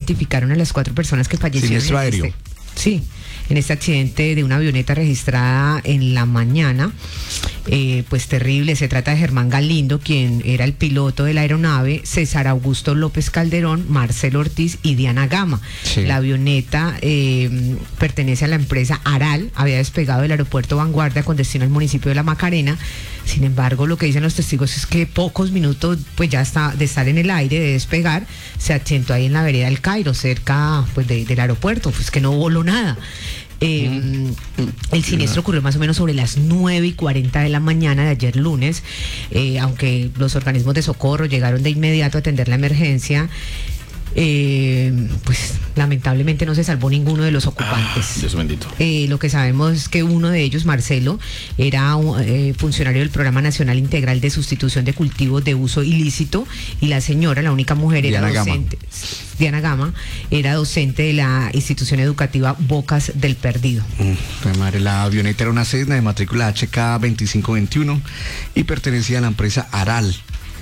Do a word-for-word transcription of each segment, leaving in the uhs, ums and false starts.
identificaron a las cuatro personas que fallecieron. Siniestro aéreo. Este, sí, en este accidente de una avioneta registrada en la mañana. Eh, pues terrible, se trata de Germán Galindo, quien era el piloto de la aeronave, César Augusto López Calderón, Marcelo Ortiz y Diana Gama. Sí. La avioneta eh, pertenece a la empresa Aral, había despegado del aeropuerto Vanguardia con destino al municipio de La Macarena. Sin embargo, lo que dicen los testigos es que pocos minutos pues ya está de estar en el aire, de despegar, se accidentó ahí en la vereda del Cairo, cerca pues de, del aeropuerto, pues que no voló nada. Eh, mm. El siniestro ocurrió más o menos sobre las nueve y cuarenta de la mañana de ayer lunes, eh, aunque los organismos de socorro llegaron de inmediato a atender la emergencia. Eh, pues lamentablemente no se salvó ninguno de los ocupantes. Ah, Dios bendito. Eh, lo que sabemos es que uno de ellos, Marcelo, era un, eh, funcionario del Programa Nacional Integral de Sustitución de Cultivos de Uso Ilícito, y la señora, la única mujer, era Diana docente. Gama. Diana Gama era docente de la institución educativa Bocas del Perdido. Mm, madre, la avioneta era una Cessna de matrícula H K veinticinco veintiuno y pertenecía a la empresa Aral.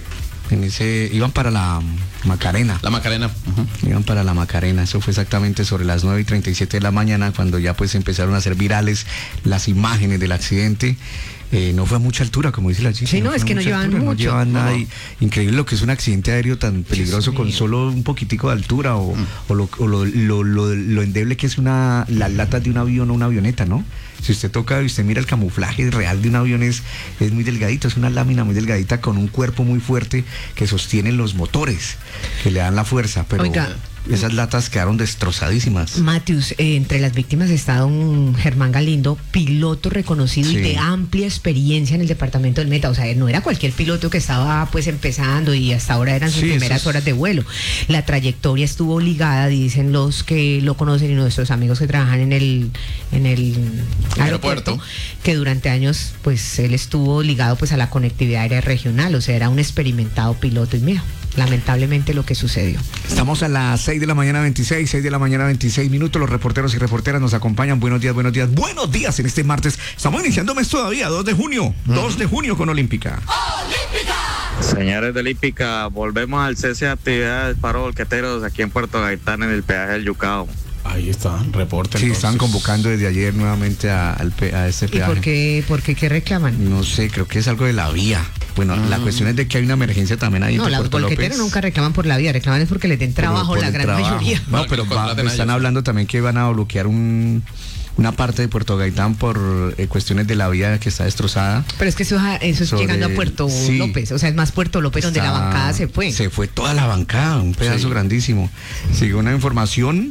En ese, iban para la Macarena. La Macarena. Uh-huh. Iban para la Macarena. Eso fue exactamente sobre las nueve y treinta y siete de la mañana, cuando ya pues empezaron a ser virales las imágenes del accidente. Eh, no fue a mucha altura, como dice la chica. Sí, no, no es que no llevan altura, mucho. No llevan nada. No. Y, increíble lo que es un accidente aéreo tan peligroso con solo un poquitico de altura, o, mm. o, lo, o lo, lo, lo, lo endeble que es una las latas de un avión o una avioneta, ¿no? Si usted toca y usted mira el camuflaje real de un avión, es, es muy delgadito, es una lámina muy delgadita con un cuerpo muy fuerte que sostiene los motores, que le dan la fuerza, pero... Oiga. Esas latas quedaron destrozadísimas. Matius, eh, entre las víctimas está don Germán Galindo, piloto reconocido, sí, y de amplia experiencia en el departamento del Meta. O sea, no era cualquier piloto que estaba pues empezando y hasta ahora eran sus sí, primeras es... horas de vuelo. La trayectoria estuvo ligada, dicen los que lo conocen y nuestros amigos que trabajan en el en el aeropuerto, aeropuerto, que durante años pues él estuvo ligado pues a la conectividad aérea regional. O sea, era un experimentado piloto, y mira, lamentablemente lo que sucedió. Estamos a las seis de la mañana veintiséis, seis de la mañana veintiséis minutos. Los reporteros y reporteras nos acompañan. Buenos días, buenos días, buenos días en este martes. Estamos iniciando mes todavía, dos de junio, uh-huh. dos de junio con Olímpica. ¡Olímpica! Señores de Olímpica, volvemos al cese de actividades para volqueteros aquí en Puerto Gaitán, en el peaje del Yucao. Ahí está, reporte. Sí, entonces. Están convocando desde ayer nuevamente a, a, a este peaje. ¿Y por qué, por qué, qué reclaman? No sé, creo que es algo de la vía. Bueno, mm. la cuestión es de que hay una emergencia también ahí. No, los volqueteros nunca reclaman por la vía, reclaman es porque les den trabajo, la gran trabajo. mayoría. No, pero va, están hablando también que van a bloquear un... una parte de Puerto Gaitán por eh, cuestiones de la vía que está destrozada. Pero es que eso, eso es Sobre, llegando a Puerto sí, López, o sea, es más Puerto López está, donde la bancada se fue. Se fue toda la bancada, un pedazo sí. grandísimo. Sigue una información,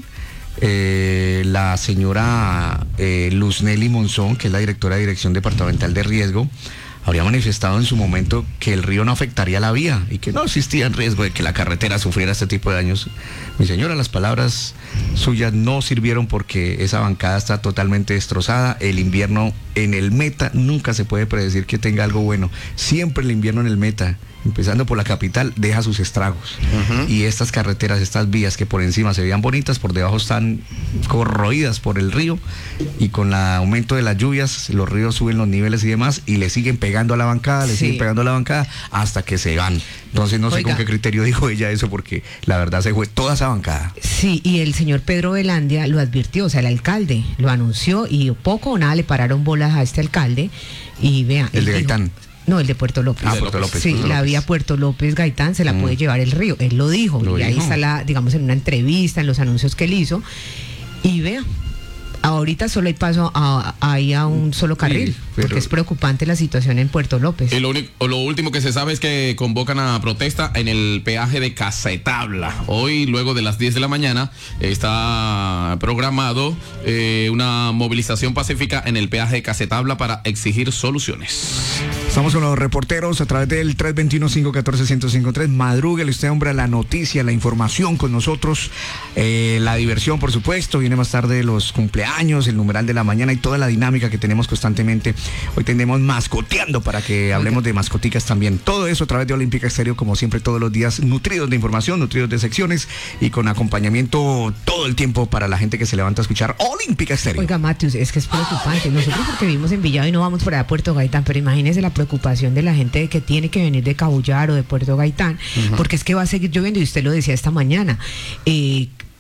eh, la señora eh, Luz Nelly Monzón, que es la directora de Dirección Departamental de Riesgo, habría manifestado en su momento que el río no afectaría la vía y que no existía riesgo de que la carretera sufriera este tipo de daños. Mi señora, las palabras suyas no sirvieron porque esa bancada está totalmente destrozada. El invierno en el Meta nunca se puede predecir que tenga algo bueno. Siempre el invierno en el Meta, empezando por la capital, deja sus estragos. Uh-huh. Y estas carreteras, estas vías que por encima se veían bonitas, por debajo están corroídas por el río, y con el aumento de las lluvias, los ríos suben los niveles y demás, y le siguen pegando a la bancada, le sí. siguen pegando a la bancada hasta que se van. Entonces no sé Oiga. con qué criterio dijo ella eso, porque la verdad se fue toda esa bancada. Sí, y el señor Pedro Velandia lo advirtió, o sea, el alcalde lo anunció, y poco o nada le pararon bolas a este alcalde. Y vea, el de Gaitán. No, el de Puerto López. Ah, Puerto López. Sí, Puerto la López. vía Puerto López Gaitán se la mm. puede llevar el río. Él lo dijo. Lo y dijo. ahí está la, digamos, en una entrevista, en los anuncios que él hizo. Y vea, ahorita solo hay paso a, a, ahí a un solo carril, sí, pero... porque es preocupante la situación en Puerto López. Y lo, único, lo último que se sabe es que convocan a protesta en el peaje de Casetabla. Hoy, luego de las diez de la mañana, está programado eh, una movilización pacífica en el peaje de Casetabla para exigir soluciones. Estamos con los reporteros a través del tres dos uno, cinco uno cuatro, uno cero cinco tres. Madrúguele usted, hombre, a la noticia, la información con nosotros, eh, la diversión, por supuesto. Viene más tarde los cumpleaños, el numeral de la mañana y toda la dinámica que tenemos constantemente. Hoy tendremos mascoteando para que hablemos de mascoticas también. Todo eso a través de Olímpica Estéreo, como siempre, todos los días, nutridos de información, nutridos de secciones y con acompañamiento todo el tiempo para la gente que se levanta a escuchar Olímpica Estéreo. Oiga, Matius, es que es preocupante. Nosotros porque vivimos en Villado y no vamos por allá a Puerto Gaitán, pero imagínese la preocupación de la gente de que tiene que venir de Cabullar o de Puerto Gaitán, uh-huh. porque es que va a seguir lloviendo, y usted lo decía esta mañana. Eh,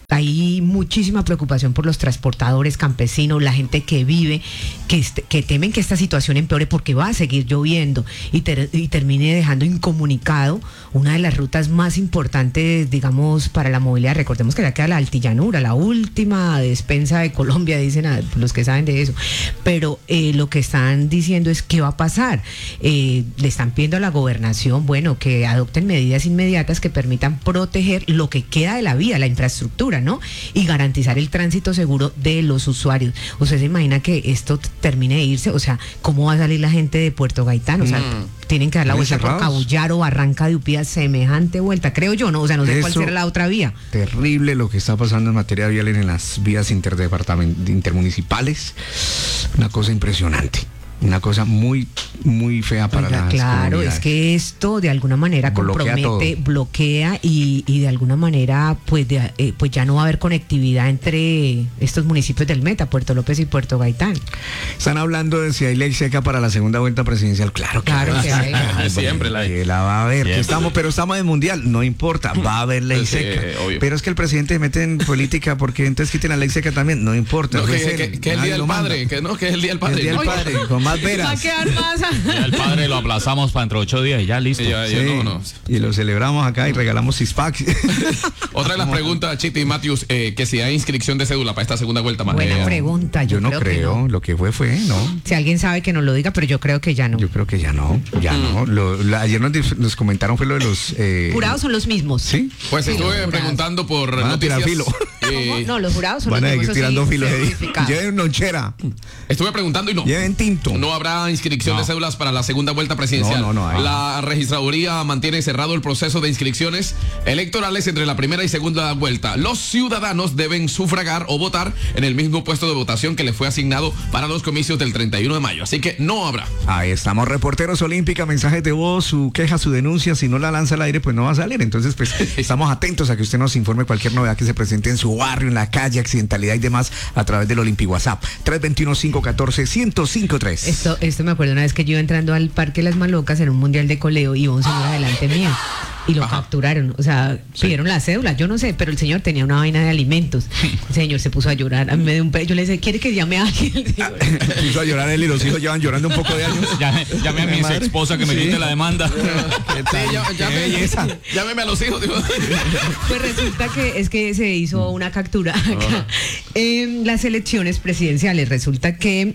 Hay muchísima preocupación por los transportadores, campesinos, la gente que vive, que, este, que temen que esta situación empeore porque va a seguir lloviendo y, ter, y termine dejando incomunicado una de las rutas más importantes, digamos, para la movilidad. Recordemos que ya queda la altillanura, la última despensa de Colombia, dicen a, los que saben de eso. Pero eh, lo que están diciendo es qué va a pasar. Eh, le están pidiendo a la gobernación, bueno, que adopten medidas inmediatas que permitan proteger lo que queda de la vía, la infraestructura, ¿no? Y garantizar el tránsito seguro de los usuarios. ¿Usted se imagina que esto termine de irse? O sea, ¿cómo va a salir la gente de Puerto Gaitán? O sea, mm. tienen que dar la vuelta por Cabullar o Barranca de Upía, semejante vuelta, creo yo, ¿no? O sea, no sé Eso, cuál será la otra vía. Terrible lo que está pasando en materia vial en las vías interdepartament- intermunicipales. Una cosa impresionante. Una cosa muy, muy fea para Oiga, las claro, comunidades. Es que esto de alguna manera Bloquea compromete, todo. bloquea y, y de alguna manera pues, de, eh, pues ya no va a haber conectividad entre estos municipios del Meta, Puerto López y Puerto Gaitán. Están hablando de si hay ley seca para la segunda vuelta presidencial. Claro que Claro que hay. Ah, siempre la hay. Que la va a haber. Siempre. Que estamos, pero estamos en mundial. No importa, va a haber ley Sí, seca. obvio. Pero es que el presidente se mete en política porque entonces quiten la ley seca también. No importa. No, que, Recen, que- que es el nadie día del lo manda. padre, que no, que es el día del El padre. día del Oiga. padre, con más Va a veras. quedar más. Ya el padre lo aplazamos para dentro de ocho días y ya listo. Sí, ya, ya, Sí, no, no. y lo celebramos acá y regalamos six packs. Otra de las preguntas, Chiti y Matthews, eh, que si hay inscripción de cédula para esta segunda vuelta. más Buena eh, pregunta, yo, Yo no creo, creo, que no. lo que fue fue, ¿no? Si alguien sabe que nos lo diga, pero yo creo que ya no. Yo creo que ya no, ya Mm. no. Lo, la- ayer nos, dif- nos comentaron fue lo de los... Eh, Jurados son los mismos. ¿Sí? Pues Sí, los estuve jurados. preguntando por Van a tirar noticias. filo. eh, No, los jurados son Van a los seguir mismos. tirando eso sí, filos ahí. certificados. Lleven lonchera, estuve preguntando y no. lleven tinto. No habrá inscripción No. de cédulas para la segunda vuelta presidencial. No, no, no hay. La registraduría mantiene cerrado el proceso de inscripciones electorales entre la primera y segunda vuelta. Los ciudadanos deben sufragar o votar en el mismo puesto de votación que les fue asignado para los comicios del treinta y uno de mayo. Así que no habrá. Ahí estamos, reporteros Olímpica, mensajes de voz, su queja, su denuncia, si no la lanza al aire, pues no va a salir. Entonces, pues estamos atentos a que usted nos informe cualquier novedad que se presente en su barrio, en la calle, accidentalidad y demás, a través del Olympi WhatsApp. tres dos uno, cinco uno cuatro, uno cero cinco tres. Esto, esto me acuerdo una vez que yo iba entrando al Parque Las Malocas en un mundial de coleo y iba un señor adelante mío y lo Ajá. capturaron, o sea, pidieron la cédula, yo no sé, pero el señor tenía una vaina de alimentos. El señor se puso a llorar, a mí me dio un pe... yo le decía, ¿quiere que llame a alguien? El señor, Hizo a llorar él y los hijos llevan llorando un poco de años. Ya, llame a mi ex esposa que me Sí. quite la demanda. ¿Qué Sí, tal? ya- Qué llame- belleza. Llámeme a los hijos. digo. Pues resulta que es que se hizo una captura acá en las elecciones presidenciales. Resulta que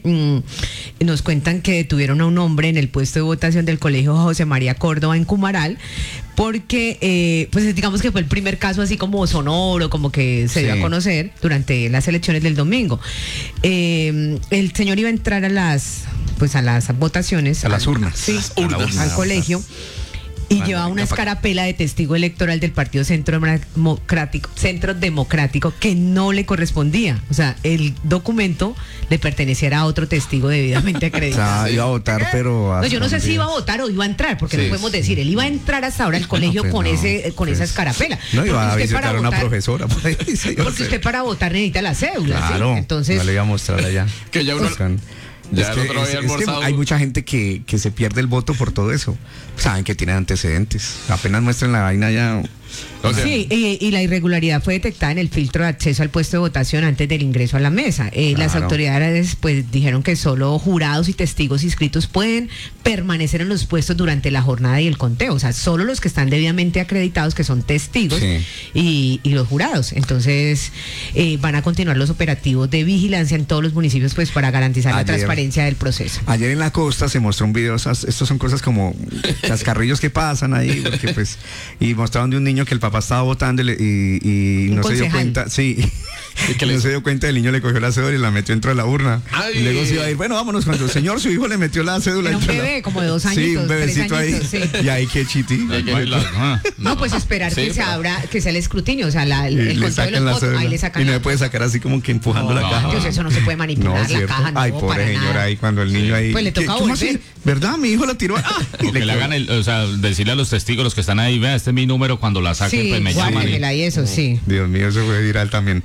mm, nos cuentan que detuvieron a un hombre en el puesto de votación del Colegio José María Córdoba en Cumaral, porque eh, pues digamos que fue el primer caso así como sonoro, como que se dio Sí. a conocer durante las elecciones del domingo. Eh, el señor iba a entrar a las pues a las votaciones, A las urnas. sí, A la urna. al colegio. Y Vale, llevaba una ya pa' acá. escarapela de testigo electoral del Partido Centro Democrático, Centro Democrático que no le correspondía. O sea, el documento le perteneciera a otro testigo debidamente O acreditado. sea, iba a votar, pero... a No, yo no sé si iba a escondidas. votar o iba a entrar, porque Sí. no podemos decir, él iba a entrar hasta ahora al colegio pues con no, ese con esa pues, escarapela. No, iba a Porque usted visitar para a una votar- profesora por ahí. sí, iba a Porque ser. usted para votar necesita la cédula, ¿sí? Claro, Entonces, no le iba a mostrar allá. Que ya uno- Buscan. Ya Es el que otro había es- es que almorzado. hay mucha gente que, que se pierde el voto por todo eso. Saben que tienen antecedentes. Apenas muestren la vaina ya. O sea, sí, y, y la irregularidad fue detectada en el filtro de acceso al puesto de votación antes del ingreso a la mesa. Eh, Las Claro. autoridades pues dijeron que solo jurados y testigos inscritos pueden permanecer en los puestos durante la jornada y el conteo. O sea, solo los que están debidamente acreditados, que son testigos Sí. y, y los jurados. Entonces, eh, van a continuar los operativos de vigilancia en todos los municipios pues para garantizar la Ayer- transparencia del proceso. Ayer en la costa se mostró un video, esas- estos son cosas como chascarrillos que pasan ahí, porque pues, y mostraron de un niño que el papá estaba votando y, le- y- y Un no se dio concejal. cuenta, sí, ¿Y qué no le hizo? se dio cuenta, el niño le cogió la cédula y la metió dentro de la urna. Ay. Y luego se iba a ir, bueno, vámonos, cuando el señor, su hijo le metió la cédula. Era un dentro de la- bebé, como de dos Sí, añitos, un bebecito tres añitos, ahí. sí. Y ahí qué chiti. Ay, qué- Ah, No, pues esperar Sí, que se pero- abra, que sea el escrutinio, o sea, la, el, Y el le conteo de sacan los la votos, cédula. ahí le sacan Y no la- le puede sacar así como que empujando la No, caja. Dios, eso no se puede manipular, No, la cierto. caja, no, Ay, pobre para señora nada. ahí, cuando el niño ahí. Pues le ¿qué- toca ¿cómo volver. así? ¿Verdad? Mi hijo la tiró. ¡Ah! Y o que le hagan el, o sea, decirle a los testigos, los que están ahí, vea, este es mi número, cuando la saquen, Sí, pues me llaman. y- guárdemela y eso, sí. Dios mío, eso fue viral también. Estamos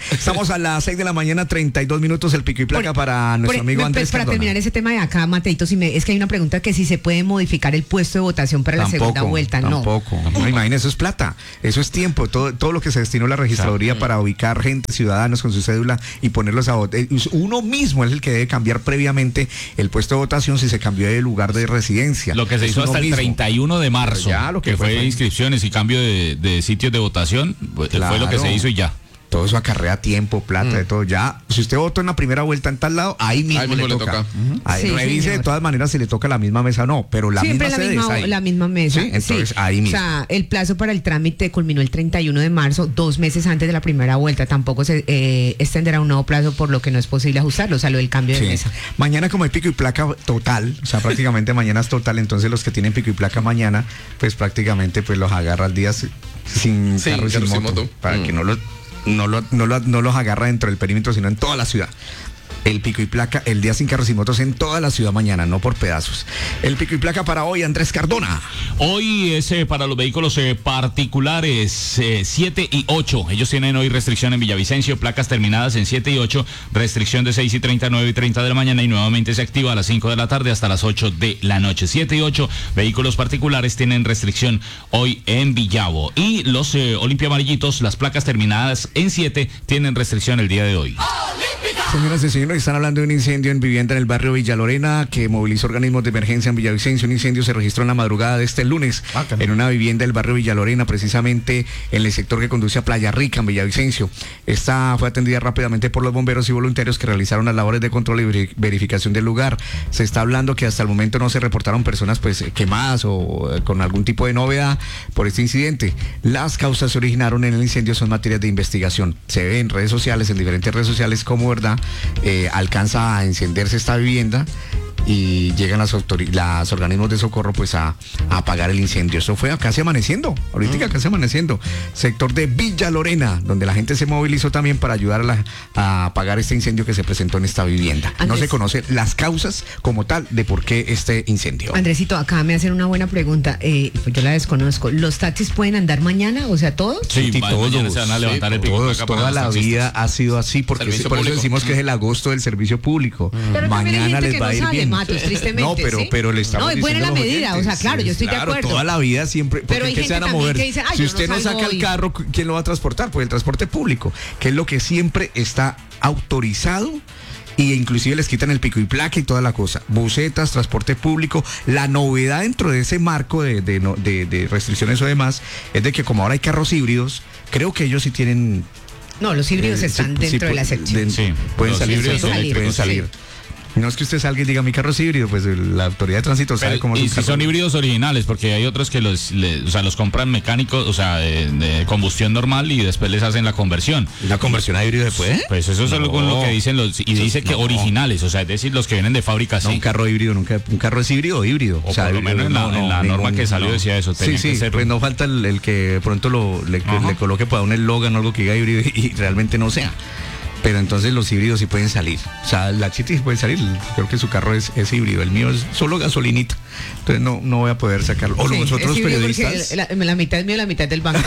Vamos a las seis de la mañana, treinta y dos minutos, el pico y placa Por- para nuestro por- amigo pues, Andrés para Cardona. terminar ese tema de acá, Mateito, si me, es que hay una pregunta que si se puede modificar el puesto de votación para la segunda vuelta. No. Tampoco. No, imagínese, eso es plata, eso es tiempo, todo, todo lo que se destinó a la registraduría Exacto. para ubicar gente, ciudadanos con su cédula y ponerlos a votar. Uno mismo es el que debe cambiar previamente el puesto de votación si se cambió de lugar de residencia. Lo que se Es hizo uno hasta el mismo. treinta y uno de marzo, Pero ya, lo que que fue fue fue- inscripciones y cambio de, de sitios de votación, pues, fue lo que Claro. se hizo y ya. Todo eso acarrea tiempo, plata, de todo. Ya, si usted votó en la primera vuelta en tal lado, ahí mismo, Ahí mismo le le toca. toca. Ujú. Ahí Sí, revise señor. de todas maneras si le toca la misma mesa o no, pero la Siempre misma la sede es misma, ahí. la misma mesa. Sí, entonces ahí mismo. O sea, el plazo para el trámite culminó el treinta y uno de marzo, dos meses antes de la primera vuelta. Tampoco se eh, extenderá un nuevo plazo, por lo que no es posible ajustarlo, o sea, lo del cambio Sí. de mesa. Mañana como hay pico y placa total, o sea, prácticamente mañana es total, entonces los que tienen pico y placa mañana, pues prácticamente pues los agarra al día si- sin Sí, carro y sin carro sin moto, moto. para Mm. que no los, no, lo- no, lo- no los agarra dentro del perímetro, sino en toda la ciudad. El pico y placa, el día sin carros y motos en toda la ciudad mañana, no por pedazos. El pico y placa para hoy, Andrés Cardona. Hoy es eh, para los vehículos eh, particulares eh, siete y ocho. Ellos tienen hoy restricción en Villavicencio, placas terminadas en siete y ocho, restricción de seis y treinta, nueve y treinta de la mañana y nuevamente se activa a las cinco de la tarde hasta las ocho de la noche. siete y ocho vehículos particulares tienen restricción hoy en Villavo. Y los eh, Olimpia Amarillitos, las placas terminadas en siete, tienen restricción el día de hoy. Señoras y señores, están hablando de un incendio en vivienda en el barrio Villa Lorena que movilizó organismos de emergencia en Villavicencio. Un incendio se registró en la madrugada de este lunes en una vivienda del barrio Villa Lorena, precisamente en el sector que conduce a Playa Rica, en Villavicencio. Esta fue atendida rápidamente por los bomberos y voluntarios que realizaron las labores de control y veri- verificación del lugar. Se está hablando que hasta el momento no se reportaron personas pues quemadas o eh, con algún tipo de novedad por este incidente. Las causas se originaron en el incendio son materias de investigación. Se ve en redes sociales, en diferentes redes sociales, como verdad eh, alcanza a encenderse esta vivienda y llegan las autori- los organismos de socorro pues a, a apagar el incendio. Eso fue casi amaneciendo, ahorita casi amaneciendo. Sector de Villa Lorena, donde la gente se movilizó también para ayudar a, la- a apagar este incendio que se presentó en esta vivienda. No Andrés. se conocen las causas como tal de por qué este incendio. Andresito, acá me hacen una buena pregunta, eh, pues yo la desconozco. ¿Los taxis pueden andar mañana? O sea, ¿todos? Sí, Sí, ma- todos, mañana se van a levantar el pico y todos, placa para toda los la taxistas. vida ha sido así, porque Servicio por eso público. decimos que es el agosto del servicio público. Pero también hay Mañana gente les que va no a ir sale, bien. Matos, tristemente, No, pero, ¿sí? pero le estamos No, es buena diciendo la a los medida, oyentes, o sea, claro, sí, yo estoy de claro, acuerdo. toda la vida siempre, porque hay ¿qué gente se van a también mover? que dice, "Ay, si yo no usted no, salgo saca hoy". el carro, ¿quién lo va a transportar? Pues el transporte público, que es lo que siempre está autorizado. Y inclusive les quitan el pico y placa y toda la cosa. Busetas, transporte público. La novedad dentro de ese marco de, de, no- de- de restricciones o demás es de que como ahora hay carros híbridos, creo que ellos sí tienen... No, los híbridos eh, están sí, dentro sí, de la pu- sección. de- Sí, pueden los salir, híbridos pueden salir, pueden eléctricos, salir. No es que usted salga y diga mi carro es híbrido, pues la autoridad de tránsito sabe Pero, cómo es y un si carro son híbrido. híbridos originales, porque hay otros que los, le- o sea, los compran mecánicos, o sea, de, de combustión normal y después les hacen la conversión. ¿La conversión a híbrido se puede? Pues eso es No. algo con lo que dicen los, y dice que no. originales, o sea, es decir, los que vienen de fábrica, No, sí. un carro híbrido, nunca, un carro es híbrido o híbrido. O por lo menos en la- en la norma que salió decía eso, Sí, tenía sí, que ser- pues no falta el, el que de pronto lo, le, Ajá. le coloque para un eslogan o algo que diga híbrido y, y realmente no sea. Pero entonces los híbridos sí pueden salir. O sea, la Chiti sí puede salir. Creo que su carro es, es híbrido. El mío es solo gasolinita. Entonces no, no voy a poder sacarlo. O Sí, nosotros es híbrido porque periodistas. La, la mitad es mío, la mitad del banco.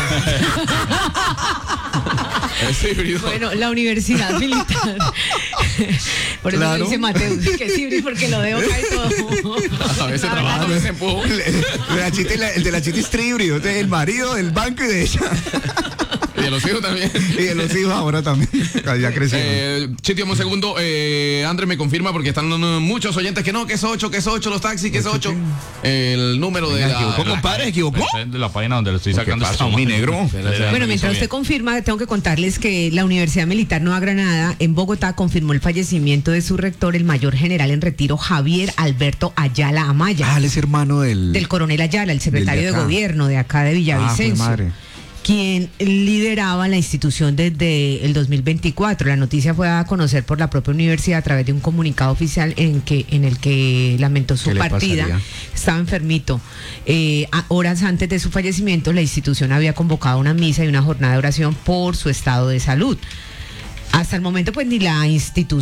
Es híbrido. Bueno, la universidad militar. Por eso Claro. me dice Mateus, que es híbrido porque lo dejo caer todo. A veces La trabaja verdad, con ese empujón. El de la Chiti, el de la Chiti es híbrido. Entonces, el marido del banco y de ella. Y de los hijos también. Y de los hijos ahora también. Ya crecieron. Eh, Chiti, un segundo. Eh, André me confirma porque están dando muchos oyentes que no, que es ocho, que es ocho, los taxis, que es ocho. El número de ¿Se la. equivocó, compadre? ¿Se equivocó? Pues, de la página donde lo estoy ¿Qué sacando. pasó, estamos- mi negro? Bueno, mientras usted confirma, tengo que contarles que la Universidad Militar Nueva Granada en Bogotá confirmó el fallecimiento de su rector, el mayor general en retiro Javier Alberto Ayala Amaya, Ah, él es hermano del... del coronel Ayala, el secretario Del de, de acá. gobierno de acá de Ah, Villavicencio, jue madre. quien lideraba la institución desde el dos mil veinticuatro. La noticia fue dada a conocer por la propia universidad a través de un comunicado oficial en que en el que lamentó su ¿Qué le partida. pasaría? Estaba enfermito. Eh, a- horas antes de su fallecimiento, la institución había convocado una misa y una jornada de oración por su estado de salud. Hasta el momento, pues ni la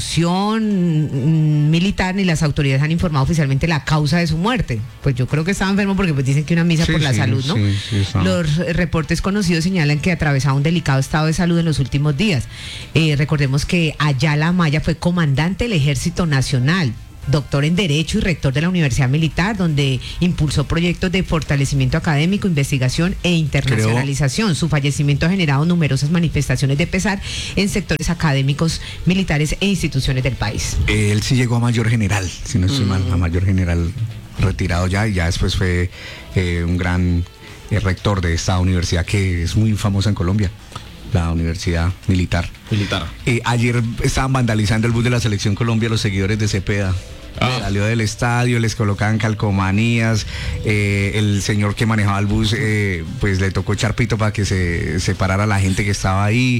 institución militar ni las autoridades han informado oficialmente la causa de su muerte. Pues yo creo que estaba enfermo porque pues dicen que una misa Sí, por la sí, salud, ¿no? sí, sí, está. Los reportes conocidos señalan que atravesaba un delicado estado de salud en los últimos días. Eh, recordemos que Ayala Amaya fue comandante del Ejército Nacional, doctor en Derecho y rector de la Universidad Militar, donde impulsó proyectos de fortalecimiento académico, investigación e internacionalización. Creo... Su fallecimiento ha generado numerosas manifestaciones de pesar en sectores académicos, militares e instituciones del país. Él sí llegó a mayor general, si no estoy mm. mal, a mayor general retirado ya, y ya después fue eh, un gran eh, rector de esta universidad que es muy famosa en Colombia, la Universidad Militar. Militar. Eh, ayer estaban vandalizando el bus de la Selección Colombia los seguidores de Cepeda. Ah. Salió del estadio, les colocaban calcomanías, eh, el señor que manejaba el bus eh, pues le tocó echar pito para que se separara la gente que estaba ahí.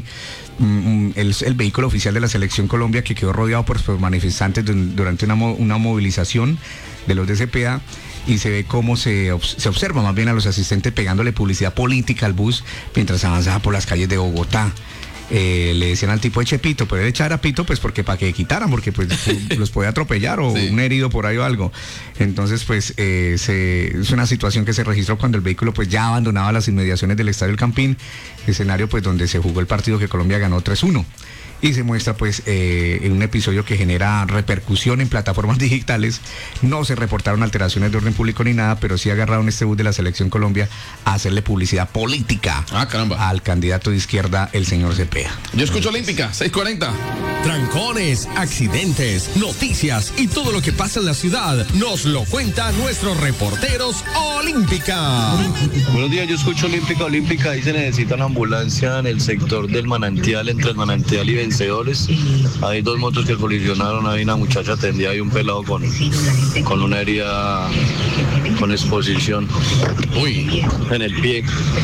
Mm, el, el vehículo oficial de la Selección Colombia, que quedó rodeado por, por manifestantes durante una, una movilización de los de Cepeda, y se ve cómo se, se observa más bien a los asistentes pegándole publicidad política al bus mientras avanzaba por las calles de Bogotá. Eh, le decían al tipo eche pito, pero él echara pito pues porque para que quitaran, porque pues los podía atropellar o sí. un herido por ahí o algo. Entonces pues eh, se, es una situación que se registró cuando el vehículo pues ya abandonaba las inmediaciones del Estadio El Campín, escenario pues donde se jugó el partido que Colombia ganó tres uno. Y se muestra pues eh, en un episodio que genera repercusión en plataformas digitales. No se reportaron alteraciones de orden público ni nada, pero sí agarraron este bus de la Selección Colombia a hacerle publicidad política ah, caramba. al candidato de izquierda, el señor Cepeda. Yo escucho Olímpica, seis cuarenta. Trancones, accidentes, noticias y todo lo que pasa en la ciudad nos lo cuentan nuestros reporteros Olímpica. Buenos días, yo escucho Olímpica, Olímpica. Ahí se necesita una ambulancia en el sector del Manantial, entre el Manantial y Vencedores. Hay dos motos que colisionaron, hay una muchacha tendida y un pelado con, con una herida con exposición Uy. en el pie.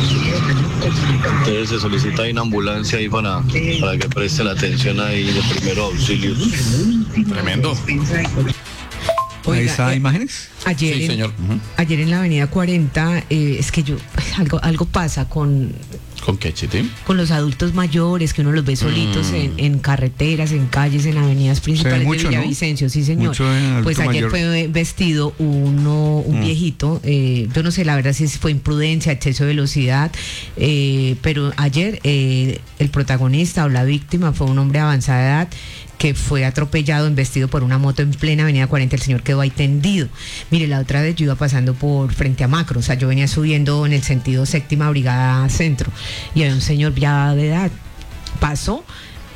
Entonces se solicita una ambulancia ahí para, para que preste la atención ahí de primeros auxilios. Tremendo. Oiga, ahí está, eh, imágenes. Ayer, sí, en, señor. Uh-huh. ayer en la avenida cuarenta, eh, es que yo, algo, algo pasa con... ¿Con qué, Chitín? Con los adultos mayores, que uno los ve solitos mm. en, en carreteras, en calles, en avenidas principales mucho, de Villavicencio, ¿no? Sí señor. Pues ayer mayor. fue vestido uno, un mm. viejito, eh, yo no sé la verdad si fue imprudencia, exceso de velocidad, eh, pero ayer eh, el protagonista o la víctima fue un hombre de avanzada edad que fue atropellado, embestido por una moto en plena avenida cuarenta, el señor quedó ahí tendido. Mire, la otra vez yo iba pasando por frente a Macro, o sea, yo venía subiendo en el sentido séptima brigada centro, y había un señor ya de edad, pasó,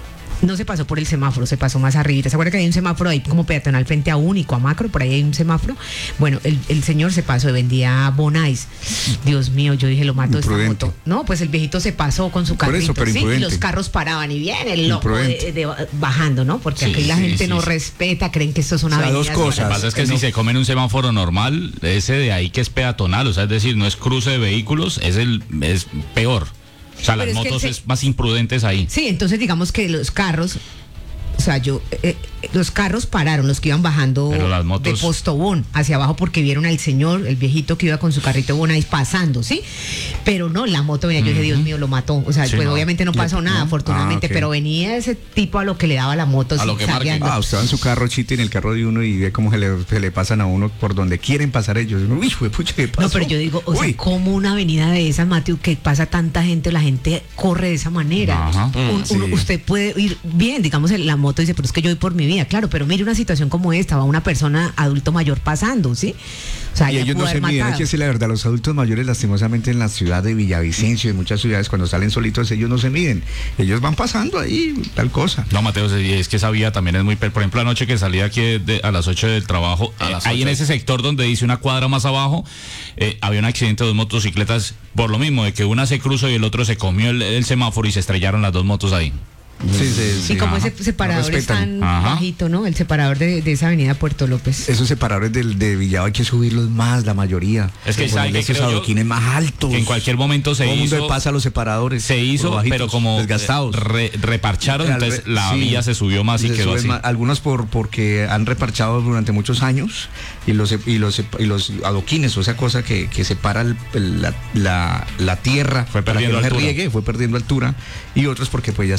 no se pasó por el semáforo, se pasó más arribita. ¿Se acuerda que hay un semáforo ahí como peatonal frente a Único, a Macro? Por ahí hay un semáforo. Bueno, el, el señor se pasó, vendía Bonais. Dios mío, yo dije, lo mato esta moto. No, pues el viejito se pasó con su carrito, ¿sí? Y los carros paraban y viene el loco de, de, bajando, ¿no? Porque sí, aquí la sí, gente sí, no sí. respeta, creen que esto es una avenida. O sea, dos cosas. Lo que pasa es que no. si se come en un semáforo normal, ese de ahí que es peatonal, o sea, es decir, no es cruce de vehículos, es el es peor. O sea, pero las motos es, se... es más imprudentes ahí. Sí, entonces digamos que los carros, o sea, yo, eh, los carros pararon, los que iban bajando motos... de Postobón hacia abajo porque vieron al señor, el viejito que iba con su carrito Bonais pasando, ¿sí? Pero no, la moto venía, yo dije, Dios mío, lo mató. O sea, sí, pues no. obviamente no pasó nada, no. afortunadamente, ah, okay. pero venía ese tipo a lo que le daba la moto. A lo que marca. Ah, usted va en su carro, Chiti, en el carro de uno y ve cómo se le, se le pasan a uno por donde quieren pasar ellos. Uy, fue pucha, ¿qué pasó? No, pero yo digo, o Uy. sea, como una avenida de esas, Mateo, que pasa tanta gente, la gente corre de esa manera. Ajá. Un, sí. uno, usted puede ir bien, digamos, la moto dice, pero es que yo voy por mi vida, claro, pero mire una situación como esta, va una persona adulto mayor pasando, ¿sí? O sea, y ellos no se miden, hay que decir la verdad, los adultos mayores lastimosamente en la ciudad de Villavicencio y en muchas ciudades cuando salen solitos ellos no se miden, ellos van pasando ahí, tal cosa. No, Mateo, es que esa vía también es muy, por ejemplo, anoche que salí aquí de, a las ocho del trabajo, eh, ahí en ese sector donde dice una cuadra más abajo, eh, había un accidente de dos motocicletas por lo mismo, de que una se cruzó y el otro se comió el, el semáforo y se estrellaron las dos motos ahí. Sí, sí, sí. Y como ese separador no es tan Ajá. bajito, ¿no? El separador de, de esa avenida Puerto López. Esos separadores de, de Villado hay que subirlos más, la mayoría. Es que hay esos adoquines más altos. Que en cualquier momento se Todo hizo. Todo el mundo pasa los separadores. Se hizo, bajitos, pero como desgastados. Re, reparcharon, entonces re, la sí, vía se subió más y quedó así. Más, algunos por porque han reparchado durante muchos años y los y los y los adoquines, o esa cosa que, que separa el, el, la, la, la tierra fue para perdiendo que no altura. se riegue, fue perdiendo altura, y otros porque pues ya están molidos.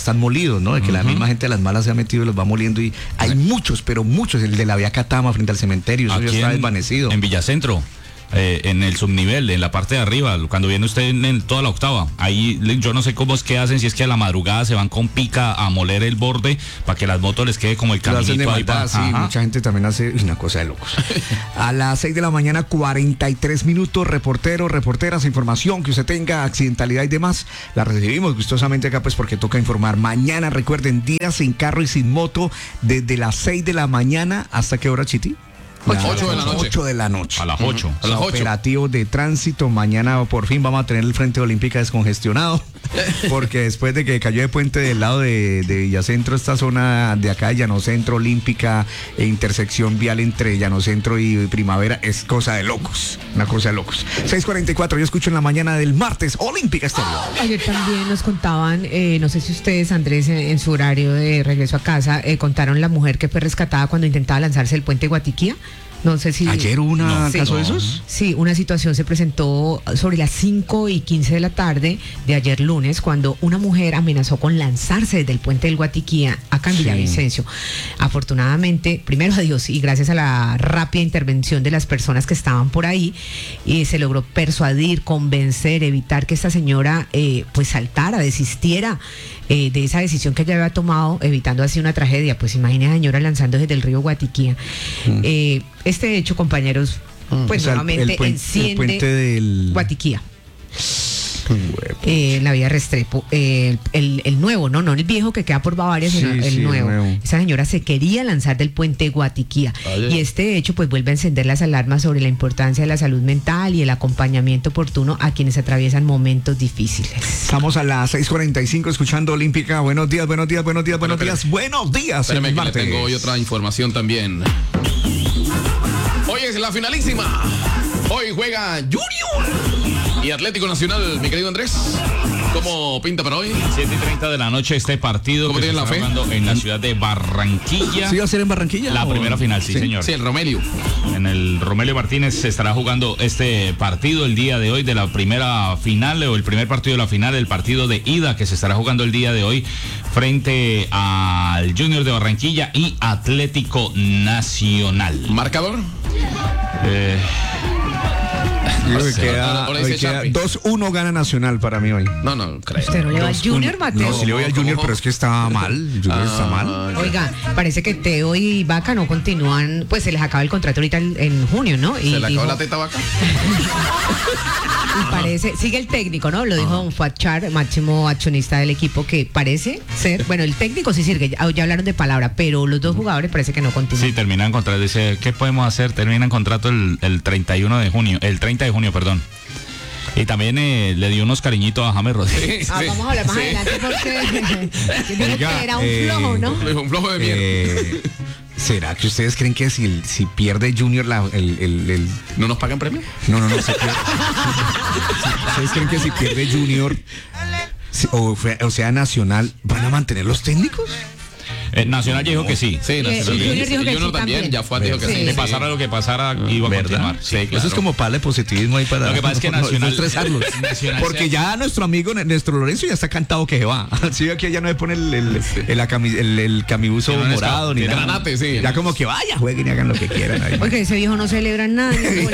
molidos, ¿no? De que uh-huh. la misma gente de las malas se ha metido y los va moliendo y hay sí. muchos, pero muchos, el de la vía Catama frente al cementerio, eso ya está desvanecido. En Villacentro. Eh, en el subnivel, en la parte de arriba, cuando viene usted en, en toda la octava, ahí yo no sé cómo es que hacen, si es que a la madrugada se van con pica a moler el borde para que las motos les quede como el caminito de ahí para... Sí, mucha gente también hace una cosa de locos. A las seis de la mañana, cuarenta y tres minutos, reporteros, reporteras, información que usted tenga, accidentalidad y demás, la recibimos gustosamente acá pues porque toca informar. Mañana, recuerden, día sin carro y sin moto, desde las seis de la mañana, ¿hasta qué hora, Chiti? ocho de la noche. ocho de la noche. A las ocho. A las ocho. Operativo de tránsito. Mañana por fin vamos a tener el Frente Olímpica descongestionado. Porque después de que cayó de puente del lado de, de Villacentro, esta zona de acá de Llanocentro, Olímpica, e intersección vial entre Llanocentro y Primavera, es cosa de locos. Una cosa de locos. seis cuarenta y cuatro, yo escucho en la mañana del martes Olímpica Estéreo. Ayer también nos contaban, eh, no sé si ustedes, Andrés, en, en su horario de regreso a casa, eh, contaron la mujer que fue rescatada cuando intentaba lanzarse el puente Guatiquía. No sé si... ¿Ayer hubo un no, caso sí, de esos? Sí, una situación se presentó sobre las cinco y quince de la tarde de ayer lunes, cuando una mujer amenazó con lanzarse desde el puente del Guatiquía acá en sí. Villavicencio. Afortunadamente, primero a Dios y gracias a la rápida intervención de las personas que estaban por ahí, eh, se logró persuadir, convencer, evitar que esta señora eh, pues saltara, desistiera eh, de esa decisión que ella había tomado, evitando así una tragedia. Pues imagina a la señora lanzando desde el río Guatiquía. Mm. Eh, Este hecho, compañeros, pues o sea, nuevamente el, el puente, enciende el puente del Guatiquía. Eh, la vía Restrepo, eh, el, el nuevo, no, no el viejo que queda por Bavaria, sino sí, el, sí, nuevo. el nuevo. Esa señora se quería lanzar del puente Guatiquía. Oye. Y este hecho pues vuelve a encender las alarmas sobre la importancia de la salud mental y el acompañamiento oportuno a quienes atraviesan momentos difíciles. Estamos a las seis cuarenta y cinco escuchando Olímpica. Buenos días, buenos días, buenos días, buenos días, buenos días. Espérame, que le tengo hoy otra información también. Hoy es la finalísima. Hoy juega Junior y Atlético Nacional, mi querido Andrés. ¿Cómo pinta para hoy? siete y treinta de la noche este partido que se está jugando en la ciudad de Barranquilla. ¿Sí va a ser en Barranquilla? La o... primera final, sí, sí, señor. Sí, el Romelio. En el Romelio Martínez se estará jugando este partido el día de hoy de la primera final, o el primer partido de la final, el partido de ida que se estará jugando el día de hoy frente al Junior de Barranquilla y Atlético Nacional. ¿Marcador? Eh... Yo que queda, queda dos uno gana Nacional para mí hoy. No, no, creo. ¿Usted no le va al Junior, Mateo? No, sí le voy al Junior, pero es que está mal. El Junior ah, está mal. Oiga, parece que Teo y Vaca no continúan, pues se les acaba el contrato ahorita en, en junio, ¿no? Y ¿Se le dijo, acabó la teta Vaca? Y parece, sigue el técnico, ¿no? Lo dijo Don Fuachar, máximo accionista del equipo, que parece ser, bueno, el técnico sí sirve, ya, ya hablaron de palabra, pero los dos jugadores parece que no continúan. Sí, terminan contrato, dice, ¿qué podemos hacer? Terminan contrato el, el treinta y uno de junio, el treinta de junio, perdón. Y también eh, le dio unos cariñitos a James Rodríguez. Sí, ah, sí, vamos a hablar más sí. adelante porque dijo que era un eh, flojo, ¿no? Un flojo de mierda. Eh, ¿Será que ustedes creen que si, si pierde Junior la, el, el, el... ¿No nos pagan premio? No, no, no. Si pierde, ¿ustedes creen que si pierde Junior si, o, o sea Nacional, van a mantener los técnicos? El Nacional dijo que sí. Sí, Nacional. El Junior dijo que Junior sí también, también. ya fue, dijo que sí. sí. Le pasara lo que pasara, iba a ¿verdad? continuar. Sí, claro. Eso es como para el positivismo ahí para... Lo que pasa es que Nacional... No, estresarlos. Nacional porque sea... ya nuestro amigo Néstor Lorenzo ya está cantado que se va. Así que ya no le pone el, el, el, el, el, el camibuzo no morado ni nada. Granate, sí. Ya como que vaya, jueguen y hagan lo que quieran ahí. Porque ese viejo no celebra nada.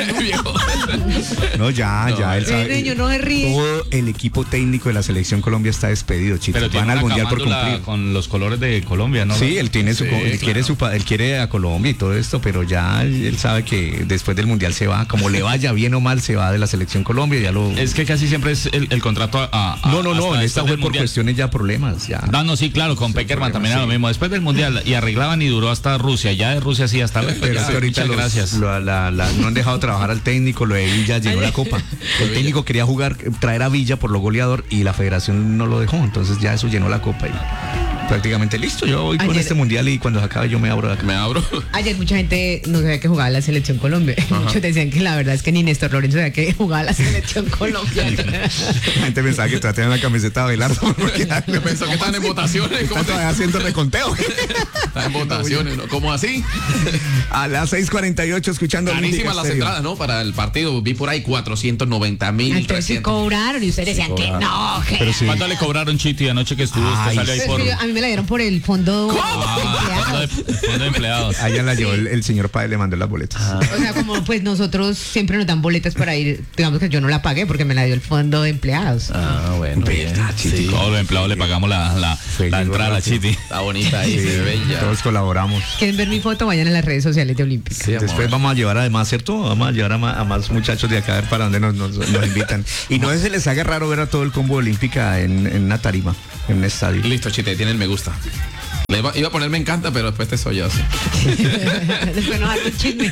No, ya, no, ya. Él sabe, el niño no se ríe. Todo el equipo técnico de la selección Colombia está despedido, chicos. Pero van al mundial por cumplir. Con los colores de Colombia, ¿no? Sí, él tiene su, sí, él claro. quiere su, él quiere a Colombia y todo esto, pero ya él sabe que después del mundial se va, como le vaya bien o mal, se va de la selección Colombia. Ya lo. Es que casi siempre es el, el contrato a, a. No, no, no. En esta fue por mundial. Cuestiones ya problemas. Ya. No, no, sí, claro. Con Peckerman también era sí. lo mismo. Después del mundial y arreglaban y duró hasta Rusia. Ya de Rusia sí hasta. Pero ya, es que ahorita los, gracias. Lo, la, la, no han dejado trabajar al técnico. Lo de Villa llenó la copa. El técnico quería jugar, traer a Villa por lo goleador y la federación no lo dejó. Entonces ya eso llenó la copa y prácticamente listo. Yo voy Ayer, con este mundial y cuando se acabe yo me abro de acá. Me abro. Ayer mucha gente no sabía que jugaba la selección Colombia. Ajá. Muchos decían que la verdad es que ni Néstor Lorenzo sabía que jugaba la selección Colombia. La gente pensaba que traían la camiseta de Abelardo. Porque yo pensó que estaban en votaciones. Están todavía haciendo reconteo. Están en votaciones, ¿no? ¿Cómo así? A las seis cuarenta y ocho escuchando. Carísimas las entradas, ¿no? Para el partido. Vi por ahí cuatrocientos noventa mil. Entonces sí cobraron y ustedes decían que no. Que... Pero sí. ¿Cuánto le cobraron, Chiti, anoche que estuvo? Usted salió ahí por... A mí me la dieron por el fondo de Fondo de, empleados. fondo de empleados. Allá la llevó el, el señor padre, le mandó las boletas. O sea, como pues nosotros siempre nos dan boletas para ir, digamos que yo no la pagué porque me la dio el fondo de empleados. Ah, bueno. bien. Chiti. Todos los empleados le pagamos la, la, Fue la llegó entrada a la rápido. Chiti. Está bonita ahí, se ve bella. Todos colaboramos. ¿Quieren ver mi foto? Vayan a las redes sociales de Olímpica. Sí, amor. Después vamos a llevar además, ¿cierto? Vamos a llevar a más, a más muchachos de acá a ver para dónde nos, nos, nos invitan. Y no se les haga raro ver a todo el combo Olímpica en, en una tarima, en un estadio. Listo, Chite, tiene el me gusta. Le iba, iba a poner me encanta, pero después te soy yo. Sí. Después nos hace un chisme.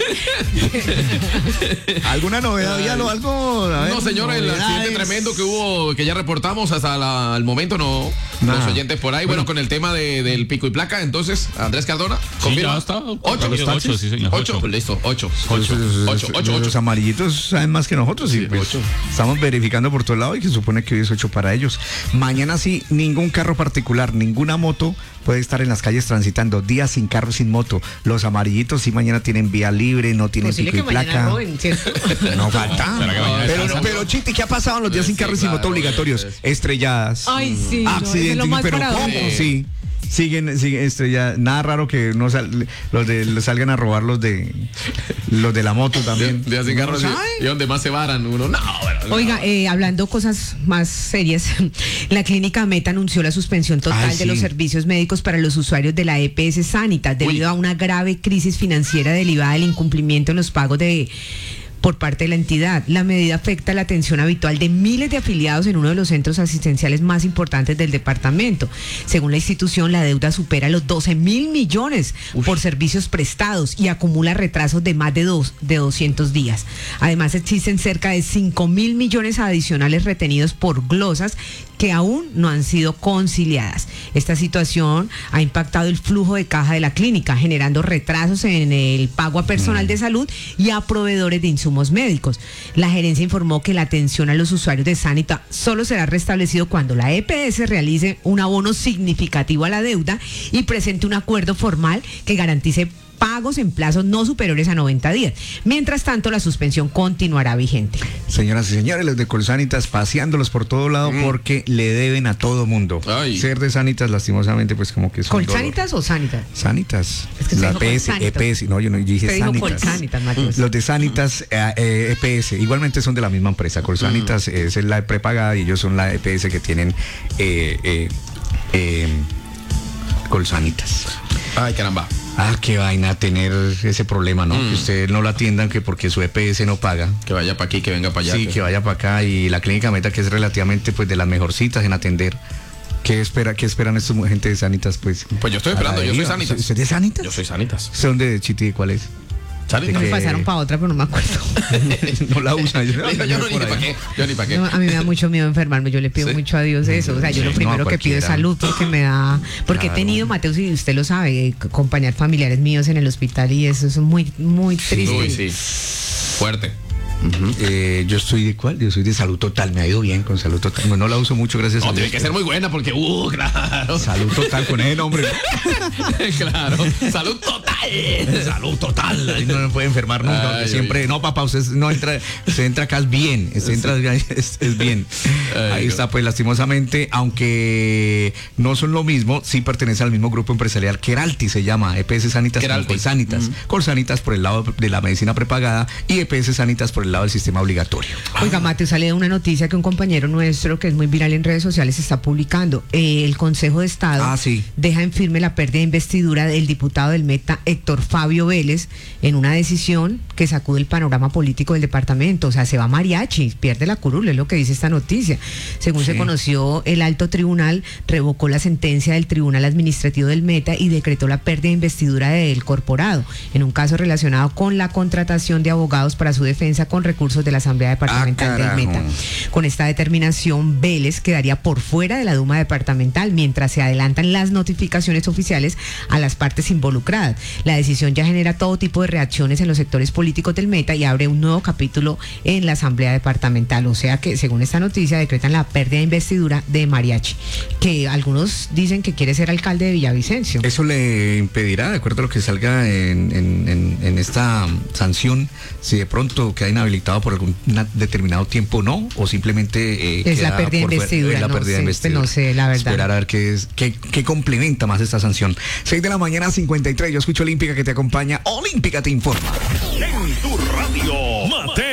¿Alguna novedad? ¿Algo? algo a ver, No, señores, el novedades. accidente tremendo que hubo, que ya reportamos hasta la- el momento, no. Nada. Los oyentes por ahí, bueno, con el tema de, del pico y placa, entonces, Andrés Cardona, confirma. ya está. Ocho, Los taxis. sí, señor. ocho, pues listo, ocho, ocho, Los- ocho, ocho, Los ocho. amarillitos saben más que nosotros y Sí, pues ocho. estamos verificando por todo lado y que se supone que hoy es ocho para ellos. Mañana sí, ningún carro particular, ninguna moto puede estar en las calles transitando. Días sin carro, sin moto. Los amarillitos sí mañana tienen vía libre, no tienen Posible pico y que mañana placa. roben, ¿cierto? No falta. ¿Será que mañana Pero, descansan? pero Chiti, ¿qué ha pasado en los días sin Sí, carro y sin moto claro, obligatorios? es- Estrelladas. Ay, sí. no, eso es Accidentes, lo más pero ¿cómo? paradójico. Sí. Siguen, siguen estrelladas. Nada raro que no sal- los de los salgan a robar los de los de la moto también. Días sin carro, ¿No sí, saben? y donde más se varan uno. No, bueno, no. Oiga, eh, hablando cosas más serias, la clínica Meta anunció la suspensión total Ay, de los sí. servicios médicos para los usuarios de la E P S Sanitas debido Uy. a una grave crisis financiera derivada del incumplimiento en los pagos de por parte de la entidad. La medida afecta la atención habitual de miles de afiliados en uno de los centros asistenciales más importantes del departamento. Según la institución, la deuda supera los doce mil millones por servicios prestados y acumula retrasos de más de, dos, de doscientos días. Además, existen cerca de cinco mil millones adicionales retenidos por glosas que aún no han sido conciliadas. Esta situación ha impactado el flujo de caja de la clínica, generando retrasos en el pago a personal de salud y a proveedores de insumos médicos. La gerencia informó que la atención a los usuarios de Sanita solo será restablecido cuando la E P S realice un abono significativo a la deuda y presente un acuerdo formal que garantice pagos en plazos no superiores a noventa días. Mientras tanto, la suspensión continuará vigente. Señoras y señores, los de Colsanitas paseándolos por todo lado porque le deben a todo mundo. Ay. Ser de Sanitas, lastimosamente, pues como que es un dolor. ¿Colsanitas o Sanitas? Sanitas. Es que usted la dijo P S, Colsanitas. E P S, no, yo no dije Usted dijo Sanitas. Colsanitas, Matheus. Los de Sanitas, eh, eh, E P S, igualmente son de la misma empresa. Colsanitas es la prepagada y ellos son la E P S que tienen eh, eh, eh, Colsanitas. Ay, caramba. Ah, qué vaina tener ese problema, ¿no? Que usted no lo atiendan que porque su E P S no paga. Que vaya para aquí, que venga para allá. Sí, que vaya para acá y la clínica Meta, que es relativamente pues de las mejorcitas en atender. ¿Qué espera, qué esperan estos mu- gente de Sanitas, pues? Pues yo estoy A la esperando, yo soy deriva. Sanitas. ¿Usted es de Sanitas? Yo soy Sanitas. ¿Son de Chiti? ¿Cuál es? Sanitas. Me que- pasaron para otra, pero no me acuerdo. No la usan. Yo, Yo, yo no ni para qué. Yo ni para qué. No, a mí me da mucho miedo enfermarme, yo le pido Sí. mucho a Dios eso. O sea, yo Sí, lo no, primero a que pido es cualquiera. salud porque me da, porque Claro. he tenido, Mateo, si usted lo sabe, eh, acompañar familiares míos en el hospital y eso es muy, muy triste. Uy, sí. Fuerte. Eh, yo estoy de cuál? Yo soy de Salud Total. Me ha ido bien con Salud Total. No, no la uso mucho, gracias a No, Dios. tiene que ser muy buena porque, uh, claro. Salud Total con ese nombre. Claro. Salud total. Salud Total. Ahí no me puede enfermar nunca. Ay, porque ay, siempre, ay. no, papá, usted no entra, usted entra acá es bien. Usted entra es, es bien. Ay, Ahí no. está, pues lastimosamente, aunque no son lo mismo, sí pertenece al mismo grupo empresarial. Keralty se llama, E P S Sanitas con Keralty. Colsanitas. Colsanitas por el lado de la medicina prepagada y E P S Sanitas por el lado del sistema obligatorio. Oiga, Mateo, sale una noticia que un compañero nuestro, que es muy viral en redes sociales, está publicando. Eh, el Consejo de Estado Ah, sí. deja en firme la pérdida de investidura del diputado del Meta, Héctor Fabio Vélez, en una decisión que sacude el panorama político del departamento. O sea, se va mariachi, pierde la curul, es lo que dice esta noticia. Según se Sí. conoció, el alto tribunal revocó la sentencia del Tribunal Administrativo del Meta y decretó la pérdida de investidura del corporado, en un caso relacionado con la contratación de abogados para su defensa con recursos de la Asamblea Departamental Ah, del carajo. Meta. Con esta determinación, Vélez quedaría por fuera de la Duma departamental mientras se adelantan las notificaciones oficiales a las partes involucradas. La decisión ya genera todo tipo de reacciones en los sectores políticos del Meta y abre un nuevo capítulo en la Asamblea Departamental. O sea que, según esta noticia, decretan la pérdida de investidura de Mariachi, que algunos dicen que quiere ser alcalde de Villavicencio. Eso le impedirá, de acuerdo a lo que salga en, en, en, en esta sanción, si de pronto queda inhabilitado por algún determinado tiempo o no, o simplemente eh, es la pérdida de investidura, la no, pérdida de sé, investidura. no sé, la verdad. Esperar a ver qué es, qué, qué complementa más esta sanción. seis de la mañana, cincuenta y tres. Yo escucho Olímpica que te acompaña. Olímpica te informa. En tu radio, Mateo.